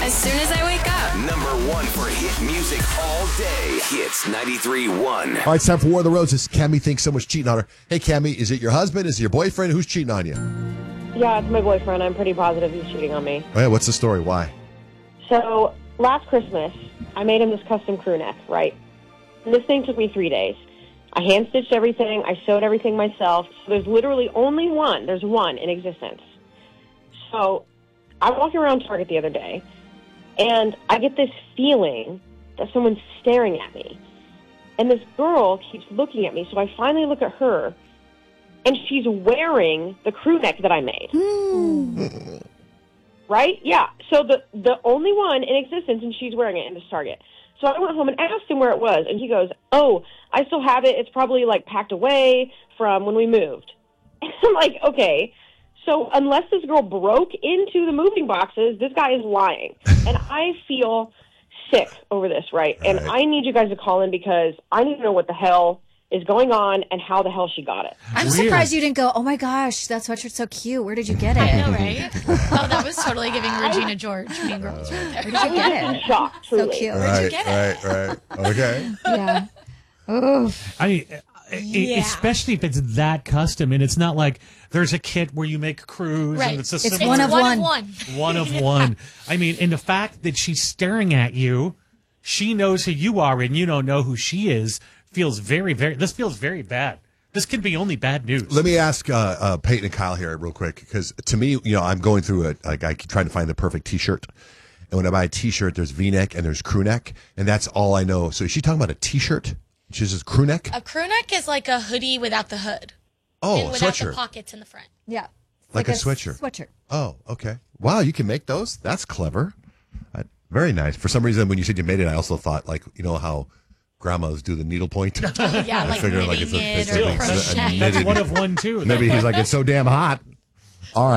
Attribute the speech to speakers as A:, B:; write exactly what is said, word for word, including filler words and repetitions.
A: as soon as I wake up.
B: Number one for hit music all day. Hits ninety-three point one.
C: All right, it's time for War of the Roses. Cammy thinks someone's cheating on her. Hey, Cammy, is it your husband? Is it your boyfriend? Who's cheating on you?
D: Yeah, it's my boyfriend. I'm pretty positive he's cheating on me.
C: Oh, yeah, what's the story? Why?
D: So, last Christmas, I made him this custom crew neck, right? And this thing took me three days. I hand-stitched everything. I sewed everything myself. So there's literally only one. There's one in existence. So I'm walking around Target the other day, and I get this feeling that someone's staring at me. And this girl keeps looking at me, so I finally look at her, and she's wearing the crew neck that I made. Mm. Right? Yeah. So the, the only one in existence, and she's wearing it in this Target. So I went home and asked him where it was, and he goes, oh, I still have it. It's probably, like, packed away from when we moved. And I'm like, okay. So unless this girl broke into the moving boxes, this guy is lying. And I feel sick over this, right? And
C: right.
D: I need you guys to call in because I need to know what the hell is going on and how the hell she got it.
E: I'm
F: Really?
E: surprised you didn't go, oh my gosh, that sweatshirt's so cute. Where did you get it?
F: I know, right? Oh, that was totally giving Regina George Mean Girls right there.
E: Where did you get it?
D: Shocked,
E: So
D: truly.
E: cute.
F: Where'd you
C: Right,
F: get it?
C: right, right. Okay.
E: Yeah. Oh.
G: I mean,
F: Yeah.
G: especially if it's that custom, and it's not like there's a kit where you make crews
F: Right.
G: and it's a
E: It's
G: similar
E: one of
F: one.
E: one.
F: Of one.
G: one of one. I mean, and the fact that she's staring at you, she knows who you are, and you don't know who she is. Feels very, very. This feels very bad. This can be only bad news.
C: Let me ask uh, uh, Peyton and Kyle here real quick, because to me, you know, I'm going through it. Like I keep trying to find the perfect T-shirt, and when I buy a T-shirt, there's V-neck and there's crew neck, and that's all I know. So is she talking about a T-shirt? She says crew neck.
F: A crew neck is like a hoodie without the hood.
C: Oh,
F: and without
C: sweatshirt.
F: the pockets in the front.
E: Yeah. It's
C: Like a sweatshirt.
E: Sweatshirt.
C: Oh, okay. Wow, you can make those. That's clever. Uh, very nice. For some reason, when you said you made it, I also thought like you know how grandmas do the needlepoint.
F: Yeah,
C: I
F: like
C: figured like
F: knitting
C: it's a,
F: it
C: it's
F: or
C: a, it's a
F: crochet.
G: That's
C: knitted.
G: one of one too.
C: Maybe he's like it's so damn hot.